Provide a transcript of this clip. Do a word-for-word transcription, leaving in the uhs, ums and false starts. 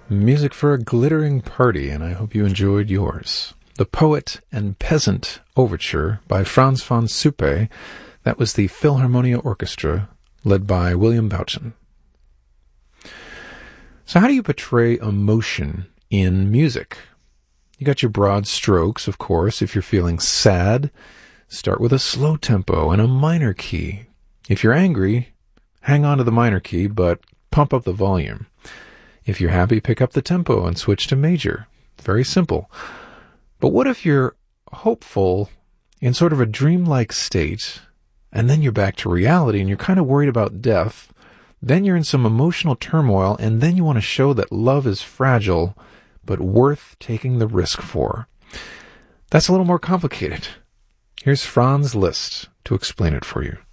Music for a glittering party, and I hope you enjoyed yours. The Poet and Peasant Overture by Franz von Suppe. That was the Philharmonia Orchestra, led by William Bouchen. So how do you portray emotion in music? You got your broad strokes, of course. If you're feeling sad, start with a slow tempo and a minor key. If you're angry, hang on to the minor key, but pump up the volume. If you're happy, pick up the tempo and switch to major. Very simple. But what if you're hopeful in sort of a dreamlike state, and then you're back to reality and you're kind of worried about death, then you're in some emotional turmoil, and then you want to show that love is fragile, but worth taking the risk for? That's a little more complicated. Here's Franz Liszt to explain it for you.